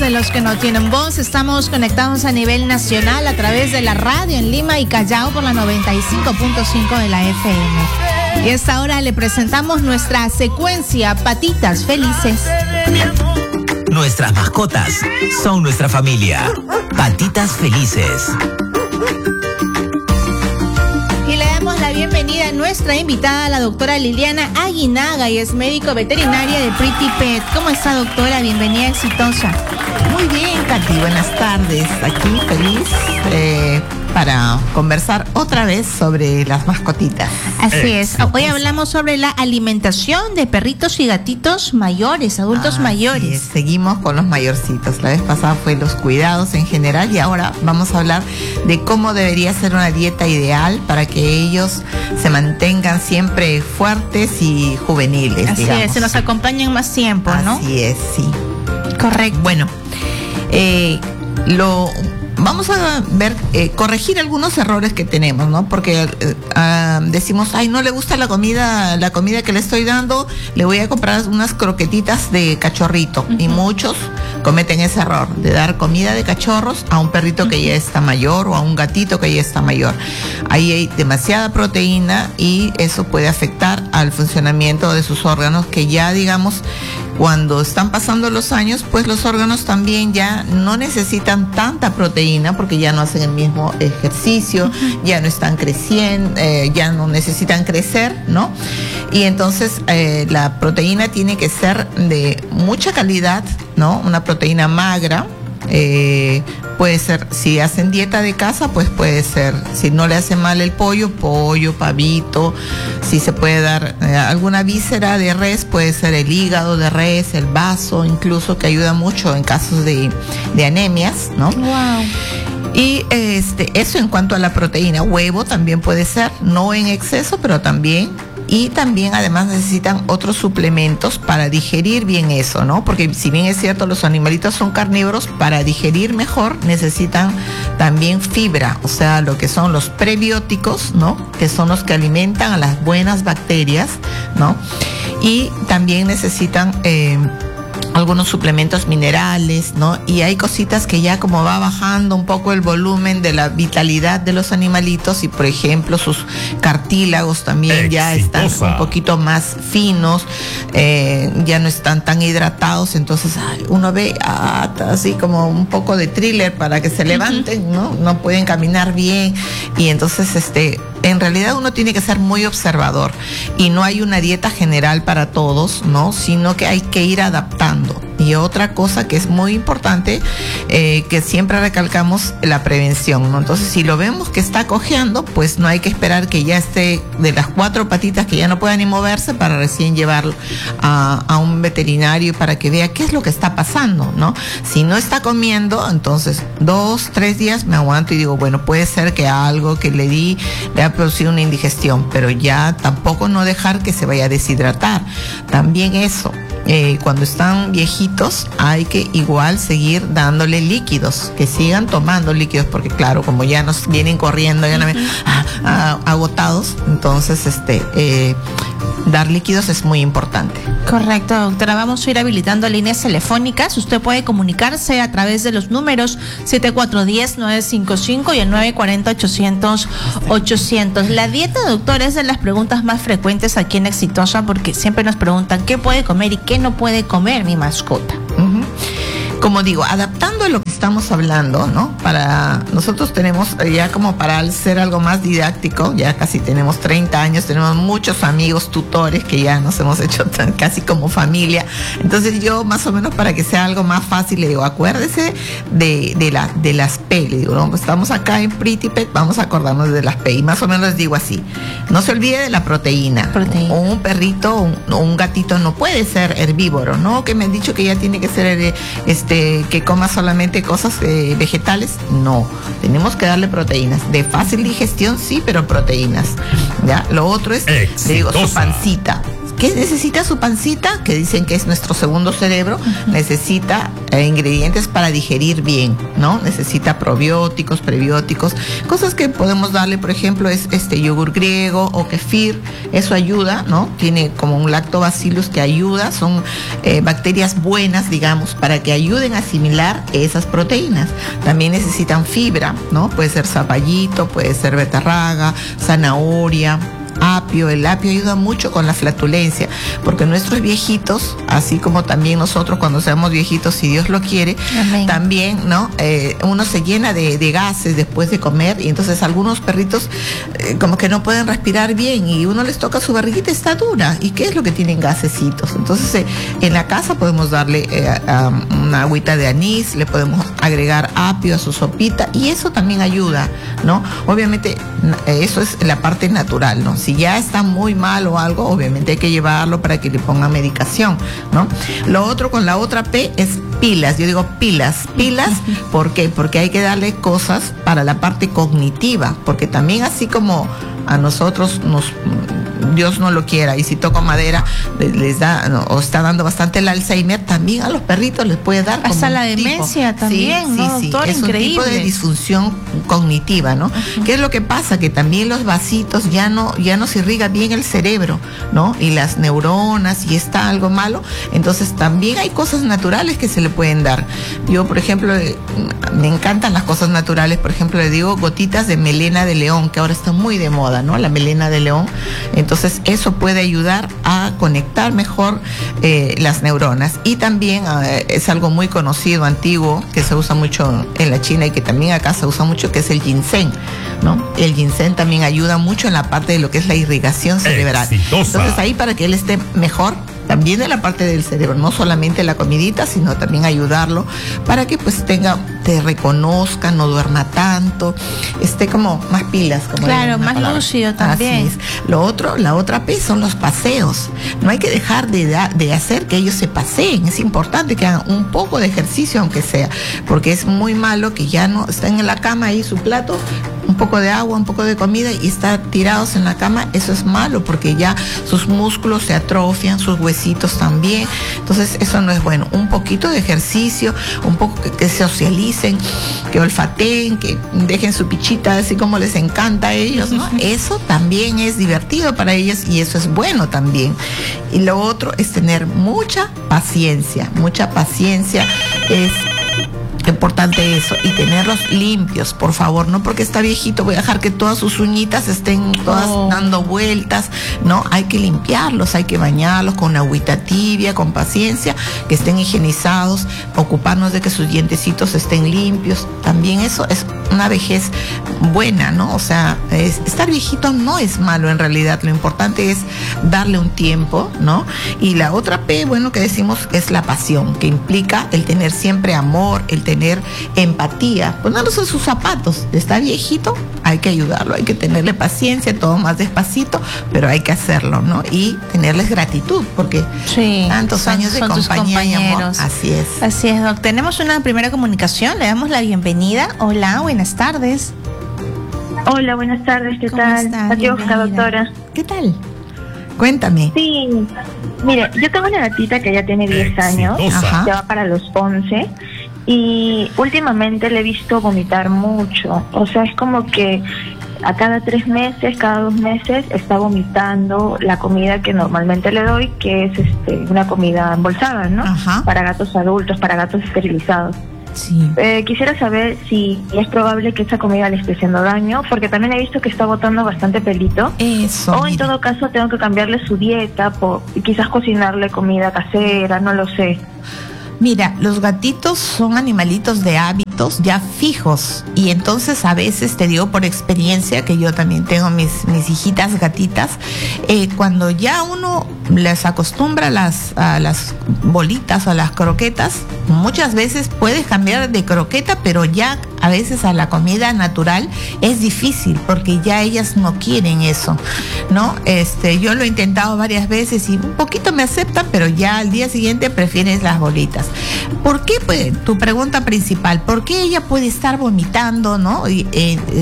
de los que no tienen voz. Estamos conectados a nivel nacional a través de la radio en Lima y Callao por la 95.5 de la FM. Y a esta hora le presentamos nuestra secuencia Patitas Felices. Nuestras mascotas son nuestra familia. Patitas Felices. Y le damos la bienvenida a nuestra invitada, la doctora Liliana Aguinaga, y es médico veterinaria de Pretty Pet. ¿Cómo está, doctora? Bienvenida, exitosa. Muy bien, Katy, buenas tardes. Aquí feliz para conversar otra vez sobre las mascotitas. Así es. Hoy hablamos sobre la alimentación de perritos y gatitos mayores, adultos mayores. Seguimos con los mayorcitos. La vez pasada fue los cuidados en general y ahora vamos a hablar de cómo debería ser una dieta ideal para que ellos se mantengan siempre fuertes y juveniles. Así es, se nos acompañen más tiempo, ¿no? Así es, sí. Correcto. Bueno, vamos a ver, corregir algunos errores que tenemos, ¿no? Porque decimos, ay, no le gusta la comida que le estoy dando, le voy a comprar unas croquetitas de cachorrito. Uh-huh. Y muchos cometen ese error de dar comida de cachorros a un perrito que ya está mayor o a un gatito que ya está mayor. Ahí hay demasiada proteína y eso puede afectar al funcionamiento de sus órganos, que ya, digamos, cuando están pasando los años, pues los órganos también ya no necesitan tanta proteína porque ya no hacen el mismo ejercicio, uh-huh. Ya no están creciendo, ya no necesitan crecer, ¿no? Y entonces la proteína tiene que ser de mucha calidad, ¿no? Una proteína magra. Puede ser, si hacen dieta de casa, pues puede ser, si no le hace mal el pollo, pavito. Si se puede dar alguna víscera de res, puede ser el hígado de res, el vaso, incluso, que ayuda mucho en casos de anemias, ¿no? Wow. Y eso en cuanto a la proteína. Huevo también puede ser, no en exceso, pero también. Y también además necesitan otros suplementos para digerir bien eso, ¿no? Porque si bien es cierto, los animalitos son carnívoros, para digerir mejor necesitan también fibra, o sea, lo que son los prebióticos, ¿no? Que son los que alimentan a las buenas bacterias, ¿no? Y también necesitan algunos suplementos minerales, ¿no? Y hay cositas que ya, como va bajando un poco el volumen de la vitalidad de los animalitos, y por ejemplo sus cartílagos también ya están un poquito más finos, ya no están tan hidratados, entonces uno ve así como un poco de thriller para que se levanten, ¿no? No pueden caminar bien, y entonces en realidad uno tiene que ser muy observador, y no hay una dieta general para todos, ¿no? Sino que hay que ir adaptando. Y otra cosa que es muy importante, que siempre recalcamos, la prevención, ¿no? Entonces, si lo vemos que está cojeando, pues no hay que esperar que ya esté de las 4 patitas que ya no pueda ni moverse para recién llevarlo a un veterinario para que vea qué es lo que está pasando, ¿no? Si no está comiendo, entonces 2, 3 días me aguanto y digo, bueno, puede ser que algo que le di le ha producido una indigestión, pero ya tampoco no dejar que se vaya a deshidratar. También eso. Cuando están viejitos hay que igual seguir dándole líquidos, que sigan tomando líquidos, porque claro, como ya nos vienen corriendo, ya agotados, entonces dar líquidos es muy importante. Correcto, doctora. Vamos a ir habilitando líneas telefónicas. Usted puede comunicarse a través de los números 7410-955 y el 940-800-800. La dieta, doctora, es de las preguntas más frecuentes aquí en Exitosa, porque siempre nos preguntan qué puede comer y qué no puede comer mi mascota. Uh-huh. Como digo, adaptando a lo que estamos hablando, ¿no? Para nosotros tenemos ya, como para ser algo más didáctico, ya casi tenemos 30 años, tenemos muchos amigos tutores que ya nos hemos hecho casi como familia. Entonces yo, más o menos, para que sea algo más fácil, le digo, acuérdese de las P, le digo, ¿no? Estamos acá en Pretty Pet, vamos a acordarnos de las P, y más o menos les digo así, no se olvide de la proteína. Un perrito o un gatito no puede ser herbívoro, ¿no? Que me han dicho que ya tiene que ser que coma solamente cosas vegetales. No, tenemos que darle proteínas de fácil digestión, sí, pero proteínas. Ya, lo otro es, le digo, su pancita. ¿Qué necesita su pancita? Que dicen que es nuestro segundo cerebro. Necesita ingredientes para digerir bien, ¿no? Necesita probióticos, prebióticos, cosas que podemos darle, por ejemplo, es yogur griego o kefir. Eso ayuda, ¿no? Tiene como un lactobacillus que ayuda, son bacterias buenas, digamos, para que ayuden a asimilar esas proteínas. También necesitan fibra, ¿no? Puede ser zapallito, puede ser betarraga, zanahoria, apio. El apio ayuda mucho con la flatulencia, porque nuestros viejitos, así como también nosotros cuando seamos viejitos, si Dios lo quiere, amén, también, ¿no? Uno se llena de gases después de comer, y entonces algunos perritos como que no pueden respirar bien, y uno les toca su barriguita, está dura. ¿Y qué es lo que tienen? Gasecitos. Entonces en la casa podemos darle una agüita de anís, le podemos agregar apio a su sopita, y eso también ayuda, ¿no? Obviamente eso es la parte natural, ¿no? Si ya está muy mal o algo, obviamente hay que llevarlo para que le pongan medicación, ¿no? Lo otro con la otra P es pilas. Yo digo pilas. ¿Por qué? Porque hay que darle cosas para la parte cognitiva, porque también así como a nosotros Dios no lo quiera, y si toco madera les da o está dando bastante el Alzheimer, también a los perritos les puede dar como hasta la demencia también, ¿no, doctor? Es increíble. Un tipo de disfunción cognitiva, ¿no? ¿Qué es lo que pasa? Que también los vasitos ya no se irriga bien el cerebro, ¿no? Y las neuronas, y está algo malo. Entonces también hay cosas naturales que se le pueden dar. Yo, por ejemplo, me encantan las cosas naturales. Por ejemplo, le digo gotitas de melena de león, que ahora está muy de moda, ¿no? La melena de león. Entonces eso puede ayudar a conectar mejor las neuronas. Y también es algo muy conocido, antiguo, que se usa mucho en la China y que también acá se usa mucho, que es el ginseng, ¿no? El ginseng también ayuda mucho en la parte de lo que es la irrigación cerebral. Exitosa. Entonces ahí, para que él esté mejor, también de la parte del cerebro, no solamente la comidita, sino también ayudarlo para que pues te reconozca, no duerma tanto, esté como más pilas, como claro, más lúcido también. Así es. La otra P son los paseos. No hay que dejar de hacer que ellos se paseen. Es importante que hagan un poco de ejercicio, aunque sea, porque es muy malo que ya no estén en la cama ahí su plato, un poco de agua, un poco de comida, y estar tirados en la cama. Eso es malo, porque ya sus músculos se atrofian, sus huesitos también. Entonces eso no es bueno. Un poquito de ejercicio, un poco que socialicen, que olfateen, que dejen su pichita así como les encanta a ellos, ¿no? Eso también es divertido para ellos, y eso es bueno también. Y lo otro es tener mucha paciencia. Es importante eso, y tenerlos limpios, por favor. No porque está viejito voy a dejar que todas sus uñitas estén todas dando vueltas, no, hay que limpiarlos, hay que bañarlos con agüita tibia, con paciencia, que estén higienizados, ocuparnos de que sus dientecitos estén limpios. También eso es una vejez buena, ¿no? O sea, estar viejito no es malo en realidad, lo importante es darle un tiempo, ¿no? Y la otra P, bueno, que decimos, es la pasión, que implica el tener siempre amor, el tener empatía, ponerse en sus zapatos. Está viejito, hay que ayudarlo, hay que tenerle paciencia, todo más despacito, pero hay que hacerlo, ¿no? Y tenerles gratitud, porque tantos años de compañía y amor. Así es. Así es, Doc. Tenemos una primera comunicación, le damos la bienvenida. Hola, buenas tardes. Hola, buenas tardes, ¿qué tal? Adiós, doctora. ¿Qué tal? Cuéntame. Sí, mire, yo tengo una gatita que ya tiene 10 años, ya va para los 11, y últimamente le he visto vomitar mucho. O sea, es como que a cada 3 meses, cada 2 meses está vomitando la comida que normalmente le doy, que es una comida embolsada, ¿no? Para gatos adultos, para gatos esterilizados. Sí. Quisiera saber si es probable que esa comida le esté haciendo daño, porque también he visto que está botando bastante pelito. Eso. O en todo caso tengo que cambiarle su dieta, quizás cocinarle comida casera, no lo sé. Mira, los gatitos son animalitos de hábitos ya fijos, y entonces a veces, te digo por experiencia, que yo también tengo mis hijitas gatitas, cuando ya uno les acostumbra a las bolitas o a las croquetas, muchas veces puedes cambiar de croqueta, pero ya a veces a la comida natural es difícil, porque ya ellas no quieren eso, ¿no? Yo lo he intentado varias veces y un poquito me aceptan, pero ya al día siguiente prefieres las bolitas. ¿Por qué? Pues, tu pregunta principal, ¿por qué ella puede estar vomitando, no?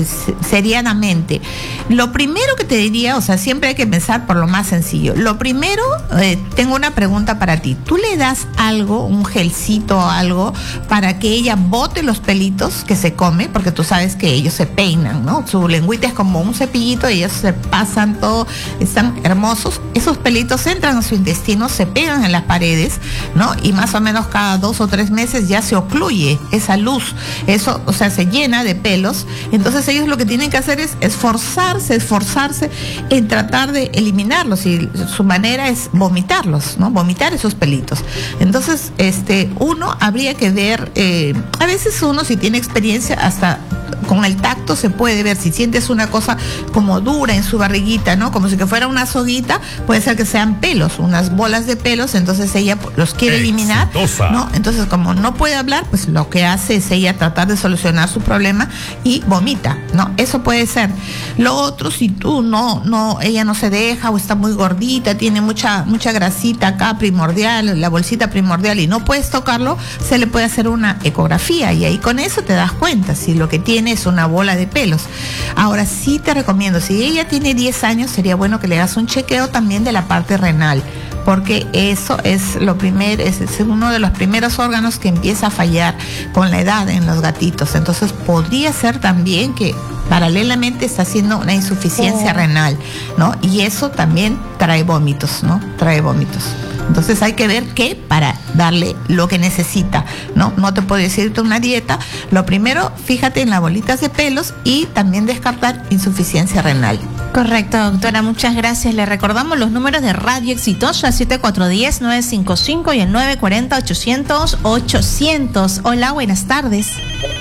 Serianamente. Lo primero que te diría, o sea, siempre hay que pensar por lo más sencillo. Lo primero primero, tengo una pregunta para ti. ¿Tú le das algo, un gelcito o algo, para que ella bote los pelitos que se come? Porque tú sabes que ellos se peinan, ¿no? Su lengüita es como un cepillito, ellos se pasan todo, están hermosos. Esos pelitos entran a su intestino, se pegan en las paredes, ¿no? Y más o menos cada 2 o 3 meses ya se ocluye esa luz. Eso, o sea, se llena de pelos. Entonces ellos lo que tienen que hacer es esforzarse en tratar de eliminarlos, y su manera es vomitarlos, ¿no? Vomitar esos pelitos. Entonces, uno habría que ver, a veces uno, si tiene experiencia, hasta con el tacto se puede ver si sientes una cosa como dura en su barriguita, ¿no? Como si que fuera una soguita, puede ser que sean pelos, unas bolas de pelos, entonces ella los quiere eliminar, ¿no? Entonces, como no puede hablar, pues lo que hace es ella tratar de solucionar su problema y vomita, ¿no? Eso puede ser. Lo otro, si tú ella no se deja o está muy gordita, tiene mucha grasita acá primordial, la bolsita primordial, y no puedes tocarlo, se le puede hacer una ecografía, y ahí con eso te das cuenta si lo que tiene es una bola de pelos. Ahora sí te recomiendo, si ella tiene 10 años, sería bueno que le hagas un chequeo también de la parte renal, porque eso es es uno de los primeros órganos que empieza a fallar con la edad en los gatitos. Entonces podría ser también que paralelamente está haciendo una insuficiencia renal, ¿no? Y eso también trae vómitos, ¿no? Trae vómitos. Entonces hay que ver qué para darle lo que necesita, ¿no? No te puedo decirte una dieta. Lo primero, fíjate en las bolitas de pelos y también descartar insuficiencia renal. Correcto, doctora, muchas gracias. Le recordamos los números de Radio Exitosa, 7410-955 y el 940-800-800. Hola, buenas tardes.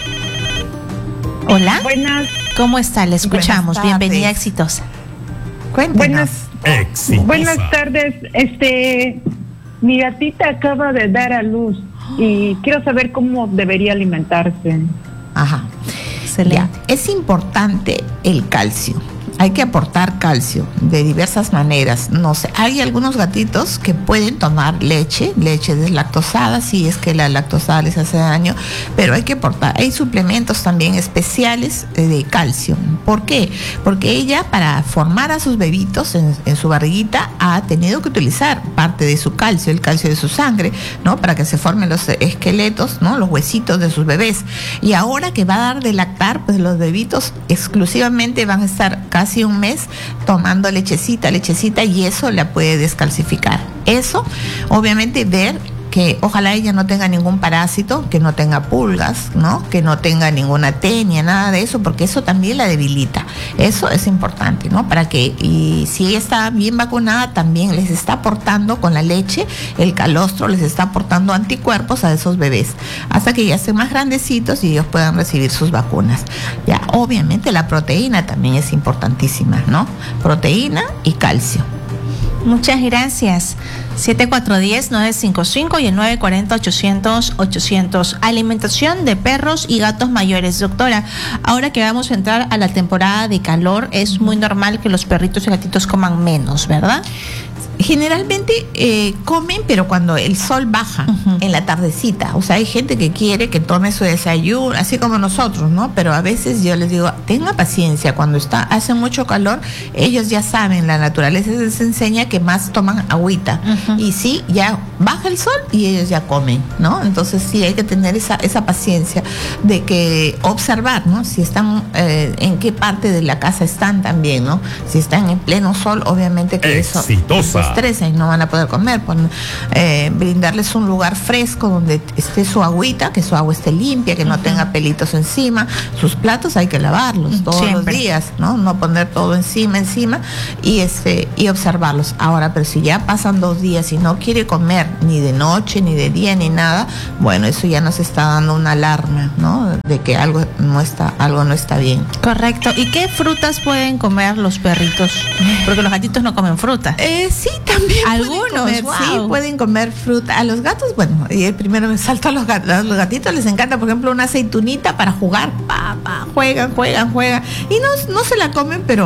Hola. Buenas. ¿Cómo está? Le escuchamos. Bienvenida a Exitosa. Cuéntenos. Buenas tardes. Mi gatita acaba de dar a luz y quiero saber cómo debería alimentarse. Ajá. Excelente. Ya. Es importante el calcio. Hay que aportar calcio de diversas maneras. No sé, hay algunos gatitos que pueden tomar leche deslactosada, si es que la lactosada les hace daño, pero hay que aportar. Hay suplementos también especiales de calcio. ¿Por qué? Porque ella, para formar a sus bebitos en su barriguita, ha tenido que utilizar parte de su calcio, el calcio de su sangre, ¿no? Para que se formen los esqueletos, ¿no? Los huesitos de sus bebés. Y ahora que va a dar de lactar, pues los bebitos exclusivamente van a estar casi un mes tomando lechecita, y eso la puede descalcificar. Eso, obviamente, ver que ojalá ella no tenga ningún parásito, que no tenga pulgas, ¿no? Que no tenga ninguna tenia, nada de eso, porque eso también la debilita. Eso es importante, ¿no? Para que, y si ella está bien vacunada, también les está aportando con la leche, el calostro, les está aportando anticuerpos a esos bebés, hasta que ya estén más grandecitos y ellos puedan recibir sus vacunas. Ya, obviamente la proteína también es importantísima, ¿no? Proteína y calcio. Muchas gracias. 7410-955 y el 940-800-800. Alimentación de perros y gatos mayores. Doctora, ahora que vamos a entrar a la temporada de calor, es muy normal que los perritos y gatitos coman menos, ¿verdad? Generalmente comen, pero cuando el sol baja, en la tardecita. O sea, hay gente que quiere que tome su desayuno, así como nosotros, ¿no? Pero a veces yo les digo, tenga paciencia, cuando hace mucho calor, ellos ya saben, la naturaleza les enseña que más toman agüita. Y sí, ya baja el sol y ellos ya comen, ¿no? Entonces sí hay que tener esa paciencia de que observar, ¿no? Si están, en qué parte de la casa están también, ¿no? Si están en pleno sol, obviamente que Exitosa. eso estresan y no van a poder comer. Brindarles un lugar fresco donde esté su agüita, que su agua esté limpia, que no tenga pelitos encima. Sus platos hay que lavarlos todos los días, ¿no? No poner todo encima y observarlos. Ahora, pero si ya pasan 2 días y no quiere comer ni de noche, ni de día, ni nada, bueno, eso ya nos está dando una alarma, ¿no? De que algo no está bien. Correcto. ¿Y qué frutas pueden comer los perritos? Porque los gatitos no comen fruta. Sí, también. Algunos, sí, pueden comer fruta. A los gatos, bueno, y primero me salto a los gatos. A los gatitos les encanta, por ejemplo, una aceitunita para jugar. Juegan. Y no se la comen, pero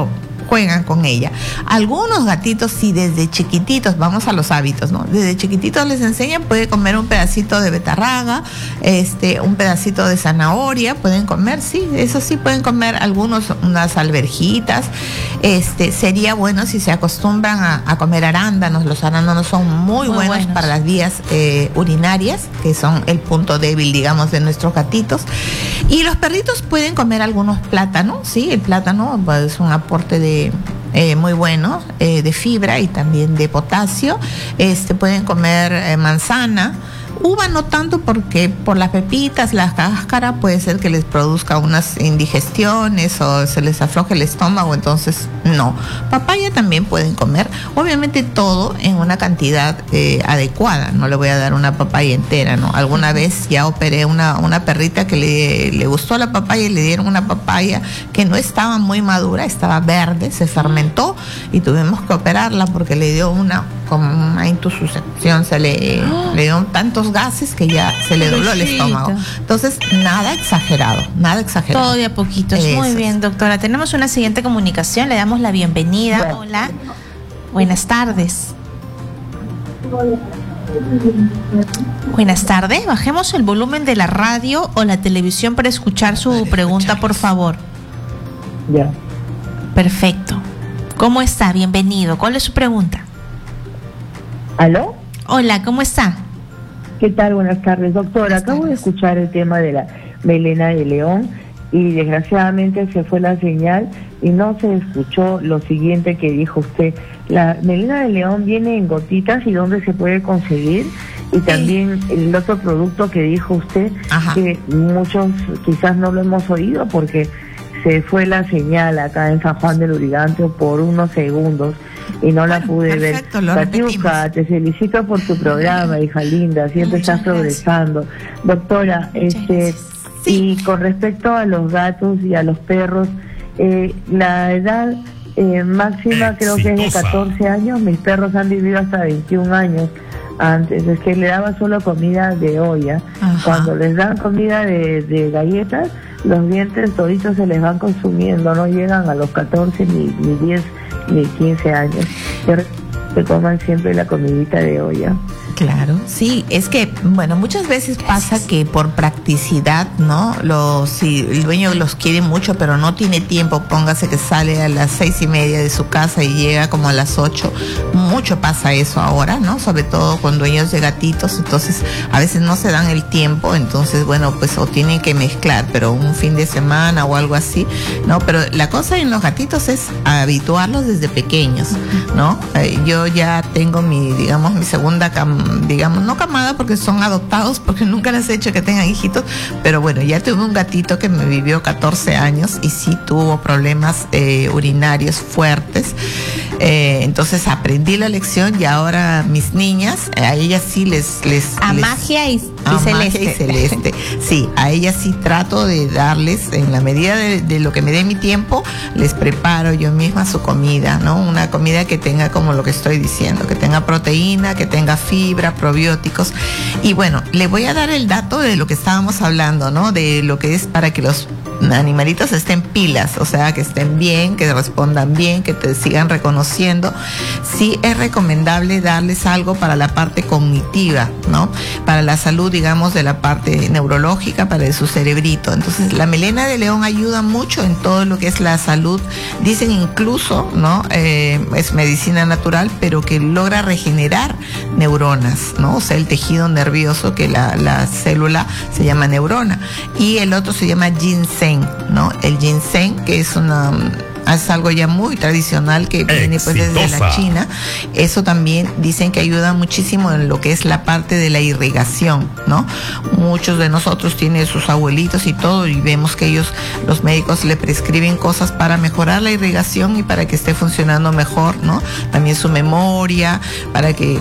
juegan con ella. Algunos gatitos sí desde chiquititos, vamos a los hábitos, ¿no? Desde chiquititos les enseñan, puede comer un pedacito de betarraga, un pedacito de zanahoria, pueden comer, sí, eso sí pueden comer algunos, unas alverjitas. Sería bueno si se acostumbran a comer arándanos. Los arándanos son muy buenos para las vías urinarias, que son el punto débil, digamos, de nuestros gatitos. Y los perritos pueden comer algunos plátanos, sí, el plátano pues, es un aporte muy bueno, de fibra y también de potasio. Pueden comer manzana. Uva no tanto porque por las pepitas, la cáscara puede ser que les produzca unas indigestiones o se les afloje el estómago, entonces no. Papaya también pueden comer, obviamente todo en una cantidad adecuada, no le voy a dar una papaya entera, ¿no? Alguna vez ya operé una perrita que le gustó la papaya y le dieron una papaya que no estaba muy madura, estaba verde, se fermentó y tuvimos que operarla porque le dio como una intususcepción, le dieron tantos gases que ya se le dobló el estómago. Entonces, nada exagerado. Todo de a poquitos. Muy bien, doctora. Tenemos una siguiente comunicación, le damos la bienvenida. Bueno. Hola. Buenas tardes. Buenas tardes. Bajemos el volumen de la radio o la televisión para escuchar su pregunta, por favor. Ya. Perfecto. ¿Cómo está? Bienvenido. ¿Cuál es su pregunta? ¿Aló? Hola, ¿cómo está? ¿Qué tal? Buenas tardes, doctora. Acabo de escuchar el tema de la melena de león y desgraciadamente se fue la señal y no se escuchó lo siguiente que dijo usted. La melena de león viene en gotitas y dónde se puede conseguir, y también el otro producto que dijo usted, que muchos quizás no lo hemos oído porque se fue la señal acá en San Juan del Urigancho por unos segundos y no la pude ver. Katiuska, te felicito por tu programa, hija linda, siempre estás progresando. Doctora, y con respecto a los gatos y a los perros, la edad máxima creo que es de 14 años, mis perros han vivido hasta 21 años. Antes es que le daba solo comida de olla. Cuando les dan comida de galletas, los dientes toditos se les van consumiendo, no llegan a los 14 ni 10 ni 15 años. Que coman siempre la comidita de olla. Claro, sí, es que, bueno, muchas veces pasa que por practicidad, ¿no? Si el dueño los quiere mucho, pero no tiene tiempo, póngase que sale a las 6:30 de su casa y llega como a las 8. Mucho pasa eso ahora, ¿no? Sobre todo con dueños de gatitos, entonces a veces no se dan el tiempo, entonces, bueno, pues o tienen que mezclar, pero un fin de semana o algo así, ¿no? Pero la cosa en los gatitos es habituarlos desde pequeños, ¿no? Yo ya tengo mi segunda no camada porque son adoptados, porque nunca les he hecho que tengan hijitos, pero bueno, ya tuve un gatito que me vivió 14 años y sí tuvo problemas urinarios fuertes, entonces aprendí la lección y ahora mis niñas, a ellas sí Magia y Celeste. Sí, a ellas sí trato de darles, en la medida de lo que me dé mi tiempo, les preparo yo misma su comida, ¿no? Una comida que tenga como lo que estoy diciendo, que tenga proteína, que tenga fibra, probióticos. Y bueno, le voy a dar el dato de lo que estábamos hablando, ¿no? De lo que es para que los animalitos estén pilas, o sea, que estén bien, que respondan bien, que te sigan reconociendo. Sí es recomendable darles algo para la parte cognitiva, ¿no? Para la salud, digamos, de la parte neurológica, para su cerebrito. Entonces, la melena de león ayuda mucho en todo lo que es la salud. Dicen incluso, ¿no? Es medicina natural, pero que logra regenerar neuronas, ¿no? O sea, el tejido nervioso, que la célula se llama neurona. Y el otro se llama ginseng, ¿no? El ginseng, que es algo ya muy tradicional que viene pues desde la China. Eso también dicen que ayuda muchísimo en lo que es la parte de la irrigación, ¿no? Muchos de nosotros tienen sus abuelitos y todo, y vemos que los médicos le prescriben cosas para mejorar la irrigación y para que esté funcionando mejor, ¿no? También su memoria, para que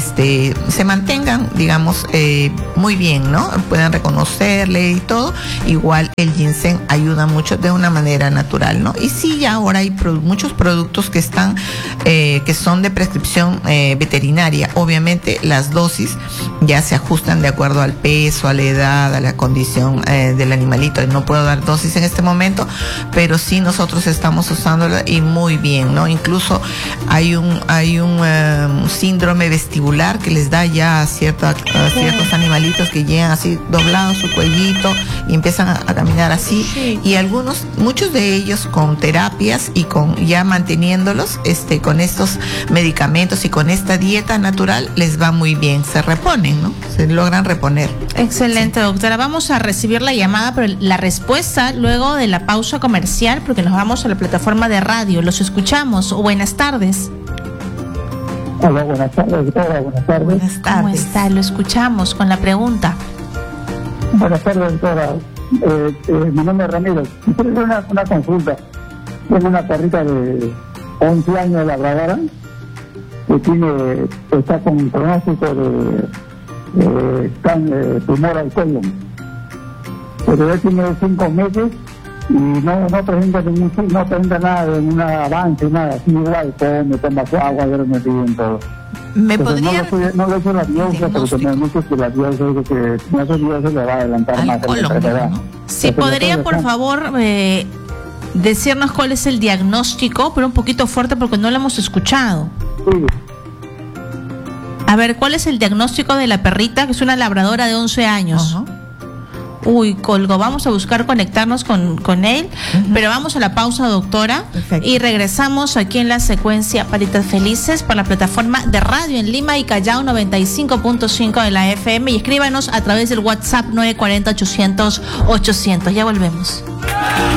se mantengan, digamos, muy bien, ¿no? Puedan reconocerle y todo. Igual el ginseng ayuda mucho de una manera natural, ¿no? Y sí, ya ahora hay muchos productos que están, que son de prescripción veterinaria. Obviamente las dosis ya se ajustan de acuerdo al peso, a la edad, a la condición del animalito. No puedo dar dosis en este momento, pero sí nosotros estamos usándola y muy bien, ¿no? Incluso hay un síndrome vestibular que les da ya a ciertos animalitos que llegan así doblados su cuellito y empiezan a caminar así, y muchos de ellos con terapias y con ya manteniéndolos con estos medicamentos y con esta dieta natural les va muy bien, se reponen, ¿no? Se logran reponer. Excelente, doctora. Vamos a recibir la llamada, pero la respuesta luego de la pausa comercial, porque nos vamos a la plataforma de radio. Los escuchamos. Buenas tardes. Hola, buenas tardes, doctora. Buenas tardes. Buenas tardes. ¿Cómo está? Lo escuchamos con la pregunta. Buenas tardes, doctora. Mi nombre es Ramiro. Quiero hacer una consulta. Tengo una perrita de 11 años labradora que está con pronóstico de tumor al colon. Pero ya tiene 5 meses y no presenta nada de un avance, nada. Así igual, toma su agua, duerme bien, todo. ¿Me podría...? No le he hecho la biopsia porque me han dicho que la biopsia es que no se le va a adelantar más. ¿No? Sí, podría, por favor, decirnos cuál es el diagnóstico, pero un poquito fuerte porque no lo hemos escuchado. Sí. A ver, ¿cuál es el diagnóstico de la perrita, que es una labradora de 11 años? Uh-huh. Uy, colgó. Vamos a buscar conectarnos con él, pero vamos a la pausa, doctora. Perfecto. Y regresamos aquí en la secuencia Patitas Felices por la plataforma de radio en Lima y Callao 95.5 de la FM, y escríbanos a través del WhatsApp 940-800-800. Ya volvemos.